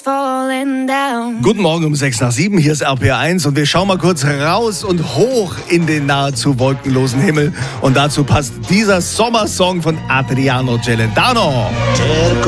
falling down. Guten Morgen um 6:07, hier ist RPR1 und wir schauen mal kurz raus und hoch in den nahezu wolkenlosen Himmel. Und dazu passt dieser Sommersong von Adriano Celentano. Cerco